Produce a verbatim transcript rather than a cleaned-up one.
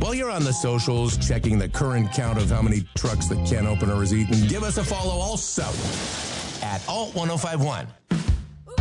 While you're on the socials, checking the current count of how many trucks the can opener has eaten, give us a follow also at Alt ten fifty-one.